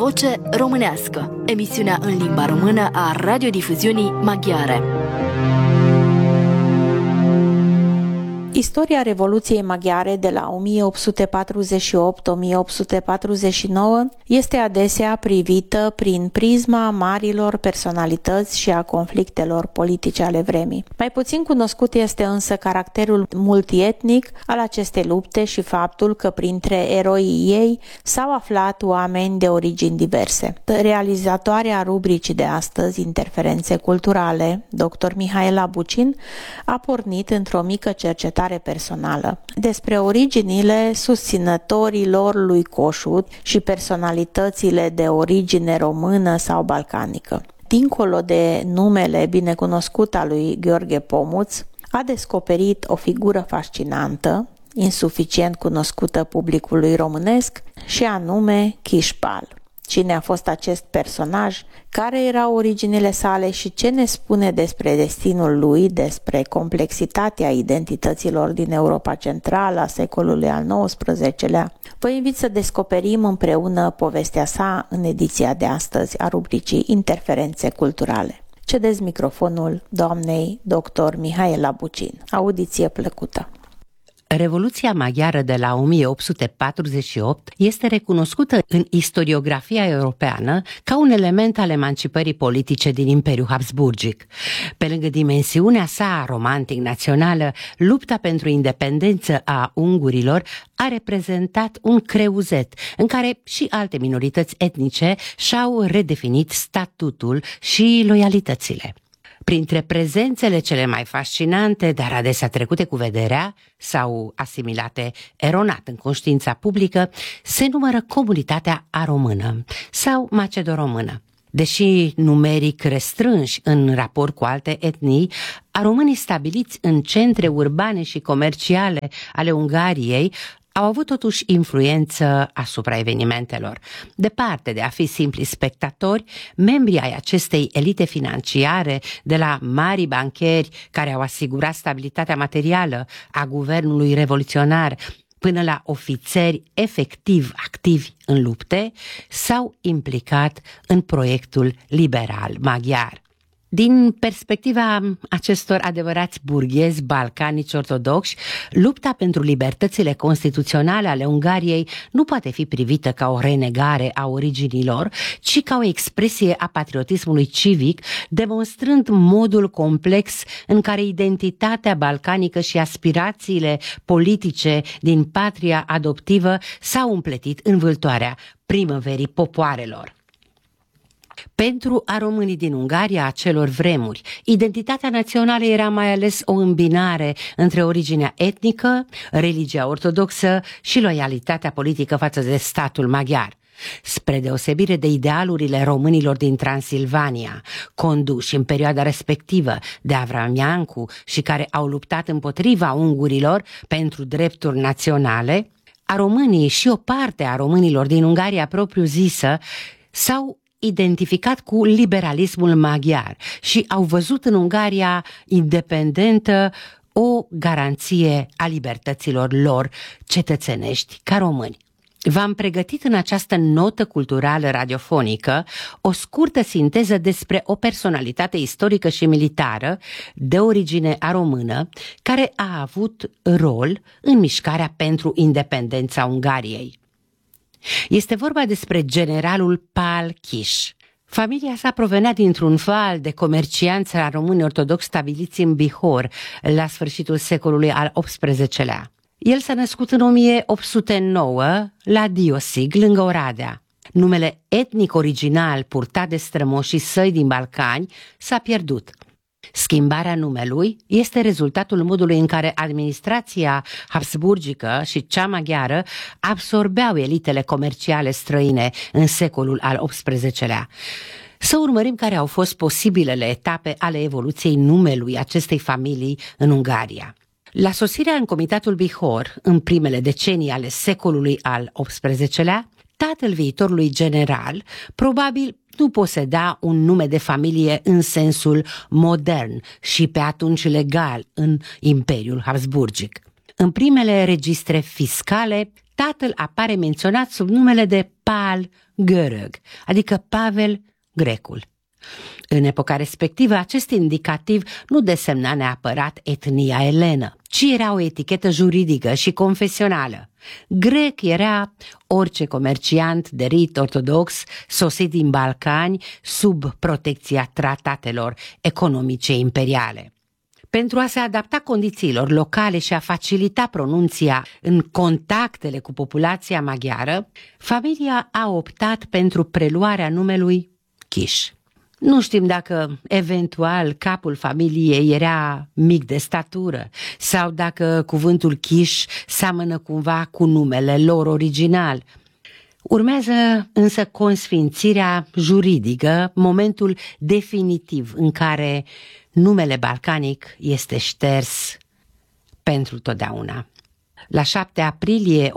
Voce românească, emisiunea în limba română a radiodifuziunii maghiare. Istoria Revoluției Maghiare de la 1848-1849 este adesea privită prin prisma marilor personalități și a conflictelor politice ale vremii. Mai puțin cunoscut este însă caracterul multietnic al acestei lupte și faptul că printre eroii ei s-au aflat oameni de origini diverse. Realizatoarea rubricii de astăzi, Interferențe culturale, dr. Mihaela Bucin, a pornit într-o mică cercetare personală despre originile susținătorilor lui Coșut și personalitățile de origine română sau balcanică. Dincolo de numele binecunoscut al lui Gheorghe Pomuț, a descoperit o figură fascinantă, insuficient cunoscută publicului românesc, și anume Chișpal. Cine a fost acest personaj, care erau originile sale și ce ne spune despre destinul lui, despre complexitatea identităților din Europa Centrală a secolului al XIX-lea. Vă invit să descoperim împreună povestea sa în ediția de astăzi a rubricii Interferențe culturale. Cedez microfonul doamnei dr. Mihaela Bucin. Audiție plăcută! Revoluția maghiară de la 1848 este recunoscută în istoriografia europeană ca un element al emancipării politice din Imperiul Habsburgic. Pe lângă dimensiunea sa romantic-națională, lupta pentru independență a ungurilor a reprezentat un creuzet în care și alte minorități etnice și-au redefinit statutul și loialitățile. Printre prezențele cele mai fascinante, dar adesea trecute cu vederea sau asimilate eronat în conștiința publică, se numără comunitatea aromână sau macedoromână. Deși numeric restrânși în raport cu alte etnii, aromânii stabiliți în centre urbane și comerciale ale Ungariei au avut totuși influență asupra evenimentelor. Departe de a fi simpli spectatori, membrii ai acestei elite financiare, de la mari bancheri care au asigurat stabilitatea materială a guvernului revoluționar, până la ofițeri efectiv activi în lupte, s-au implicat în proiectul liberal maghiar. Din perspectiva acestor adevărați burghezi balcanici ortodoxi, lupta pentru libertățile constituționale ale Ungariei nu poate fi privită ca o renegare a originilor, ci ca o expresie a patriotismului civic, demonstrând modul complex în care identitatea balcanică și aspirațiile politice din patria adoptivă s-au împletit în vâltoarea primăverii popoarelor. Pentru aromânii din Ungaria acelor vremuri, identitatea națională era mai ales o îmbinare între originea etnică, religia ortodoxă și loialitatea politică față de statul maghiar. Spre deosebire de idealurile românilor din Transilvania, conduși în perioada respectivă de Avram Iancu și care au luptat împotriva ungurilor pentru drepturi naționale, aromânii și o parte a românilor din Ungaria propriu-zisă s-au identificat cu liberalismul maghiar și au văzut în Ungaria independentă o garanție a libertăților lor cetățenești ca români. V-am pregătit în această notă culturală radiofonică o scurtă sinteză despre o personalitate istorică și militară de origine aromână care a avut rol în mișcarea pentru independența Ungariei. Este vorba despre generalul Pál Kiss. Familia sa provenea dintr-un val de comercianți români ortodoxi stabiliți în Bihor la sfârșitul secolului al XVIII-lea. El s-a născut în 1809 la Diosig, lângă Oradea. Numele etnic original purtat de strămoșii săi din Balcani s-a pierdut. Schimbarea numelui este rezultatul modului în care administrația habsburgică și cea maghiară absorbeau elitele comerciale străine în secolul al XVIII-lea. Să urmărim care au fost posibilele etape ale evoluției numelui acestei familii în Ungaria. La sosirea în Comitatul Bihor, în primele decenii ale secolului al XVIII-lea, tatăl viitorului general probabil nu poseda un nume de familie în sensul modern și pe atunci legal în Imperiul Habsburgic. În primele registre fiscale, tatăl apare menționat sub numele de Pál Görög, adică Pavel Grecul. În epoca respectivă, acest indicativ nu desemna neapărat etnia elenă, ci era o etichetă juridică și confesională. Grec era orice comerciant de rit ortodox sosit din Balcani sub protecția tratatelor economice imperiale. Pentru a se adapta condițiilor locale și a facilita pronunția în contactele cu populația maghiară, familia a optat pentru preluarea numelui Kiss. Nu știm dacă eventual capul familiei era mic de statură sau dacă cuvântul Kiss seamănă cumva cu numele lor original. Urmează însă consfințirea juridică, momentul definitiv în care numele balcanic este șters pentru totdeauna. La 7 aprilie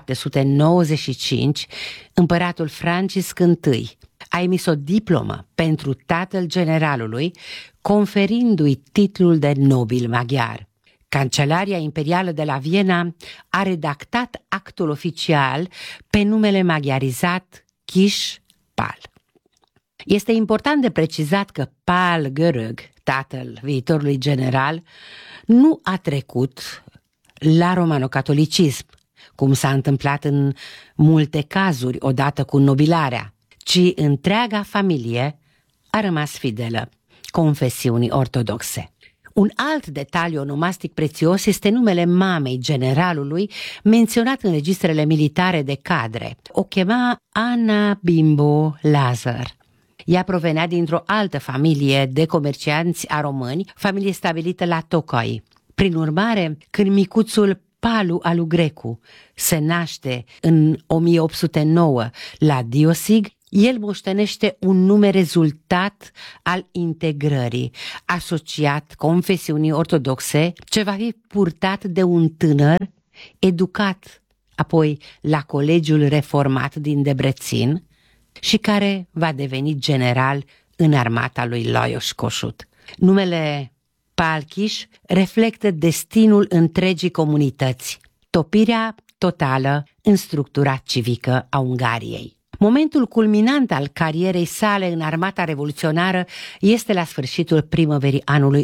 1795, împăratul Francisc I a emis o diplomă pentru tatăl generalului, conferindu-i titlul de nobil maghiar. Cancelaria imperială de la Viena a redactat actul oficial pe numele maghiarizat Kiss Pál. Este important de precizat că Pál Görög, tatăl viitorului general, nu a trecut la romano-catolicism, cum s-a întâmplat în multe cazuri odată cu nobilarea, ci întreaga familie a rămas fidelă confesiunii ortodoxe. Un alt detaliu onomastic prețios este numele mamei generalului menționat în registrele militare de cadre. O chema Ana Bimbo Lazar. Ea provenea dintr-o altă familie de comercianți aromâni, familie stabilită la Tocai. Prin urmare, când micuțul Palu Alu Grecu se naște în 1809 la Diosig, el moștenește un nume rezultat al integrării, asociat confesiunii ortodoxe, ce va fi purtat de un tânăr educat apoi la Colegiul Reformat din Debrețin și care va deveni general în armata lui Lajos Kossuth. Numele Pál Kiss reflectă destinul întregii comunități, topirea totală în structura civică a Ungariei. Momentul culminant al carierei sale în armata revoluționară este la sfârșitul primăverii anului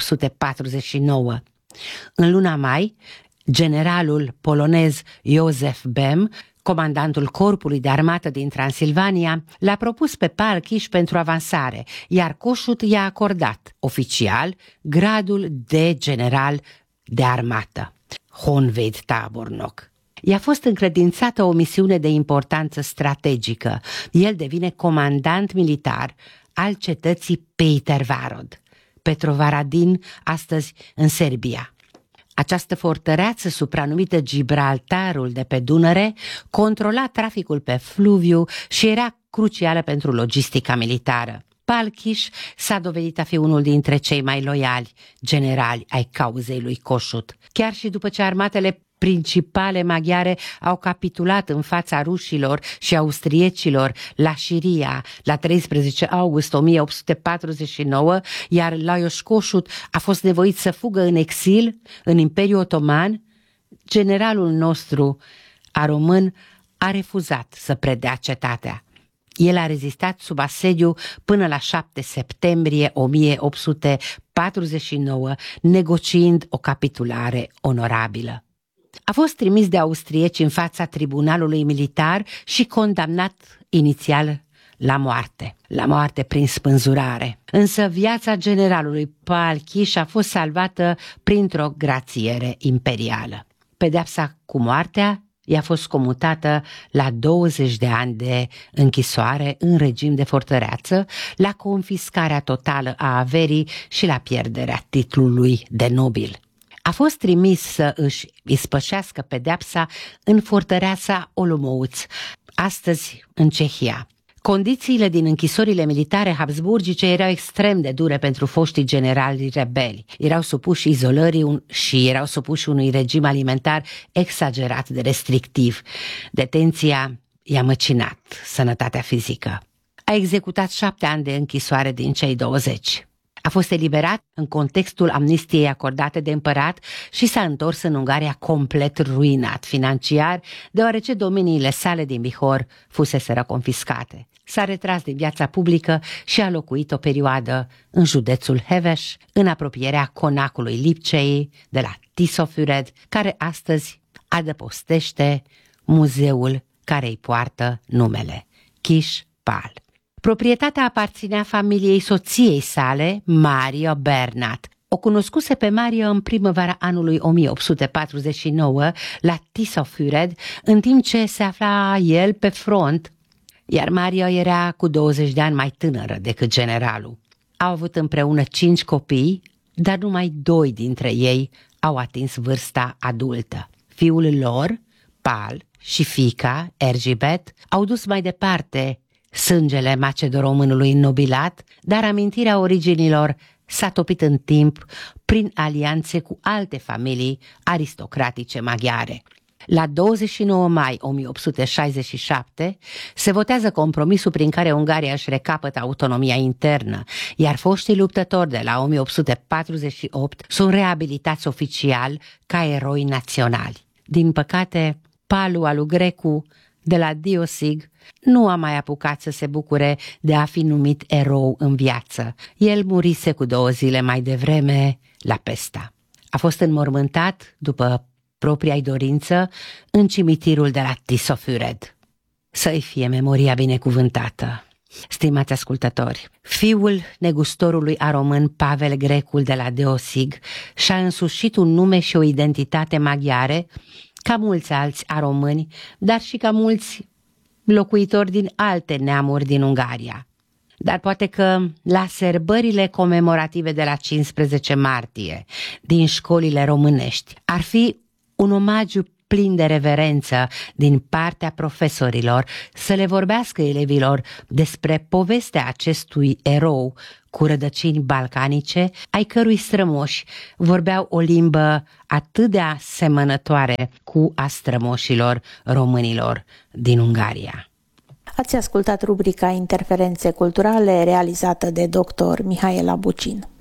1849. În luna mai, generalul polonez Józef Bem, comandantul corpului de armată din Transilvania, l-a propus pe Pál Kiss pentru avansare, iar Kossuth i-a acordat, oficial, gradul de general de armată, honvédtábornok. I-a fost încredințată o misiune de importanță strategică. El devine comandant militar al cetății Petervárad, Petrovaradin, astăzi în Serbia. Această fortăreață, supranumită Gibraltarul de pe Dunăre, controla traficul pe fluviu și era crucială pentru logistica militară. Pál Kiss s-a dovedit a fi unul dintre cei mai loiali generali ai cauzei lui Kossuth. Chiar și după ce armatele principale maghiare au capitulat în fața rușilor și austriecilor la Șiria la 13 august 1849, iar Lajos Kossuth a fost nevoit să fugă în exil în Imperiul Otoman, generalul nostru român a refuzat să predea cetatea. El a rezistat sub asediu până la 7 septembrie 1849, negociind o capitulare onorabilă. A fost trimis de austrieci în fața tribunalului militar și condamnat inițial la moarte prin spânzurare. Însă viața generalului Pál Kiss a fost salvată printr-o grațiere imperială. Pedeapsa cu moartea i-a fost comutată la 20 de ani de închisoare în regim de fortăreață, la confiscarea totală a averii și la pierderea titlului de nobil. A fost trimis să își ispășească pedeapsa în fortăreața Olomouț, astăzi în Cehia. Condițiile din închisorile militare habsburgice erau extrem de dure pentru foștii generali rebeli. Erau supuși izolării și erau supuși unui regim alimentar exagerat de restrictiv. Detenția i-a măcinat sănătatea fizică. A executat 7 ani de închisoare din cei 20. A fost eliberat în contextul amnistiei acordate de împărat și s-a întors în Ungaria complet ruinat financiar, deoarece domeniile sale din Bihor fuseseră confiscate. S-a retras din viața publică și a locuit o perioadă în județul Heves, în apropierea conacului Lipcei de la Tiszofüred, care astăzi adăpostește muzeul care îi poartă numele, Kis Pál. Proprietatea aparținea familiei soției sale, Mária Bernát. O cunoscuse pe Mária în primăvara anului 1849 la Tiszofüred, în timp ce se afla el pe front, iar Mária era cu 20 de ani mai tânără decât generalul. Au avut împreună 5 copii, dar numai 2 dintre ei au atins vârsta adultă. Fiul lor, Pál, și fiica, Erzsébet, au dus mai departe sângele macedoromânului înnobilat, dar amintirea originilor s-a topit în timp prin alianțe cu alte familii aristocratice maghiare. La 29 mai 1867 se votează compromisul prin care Ungaria își recapătă autonomia internă, iar foștii luptători de la 1848 sunt reabilitați oficial ca eroi naționali. Din păcate, Palu alu Grecu de la Diosig nu a mai apucat să se bucure de a fi numit erou în viață. El murise cu 2 zile mai devreme la Pesta. A fost înmormântat, după propria-i dorință, în cimitirul de la Tiszofüred. Să-i fie memoria binecuvântată. Stimați ascultători, fiul negustorului aromân Pavel Grecul de la Diosig și-a însușit un nume și o identitate maghiare, ca mulți alți aromâni, dar și ca mulți locuitori din alte neamuri din Ungaria. Dar poate că la sărbările comemorative de la 15 martie din școlile românești ar fi un omagiu plin de reverență din partea profesorilor să le vorbească elevilor despre povestea acestui erou cu rădăcini balcanice, ai cărui strămoși vorbeau o limbă atât de asemănătoare cu a strămoșilor românilor din Ungaria. Ați ascultat rubrica Interferențe culturale realizată de dr. Mihaela Bucin.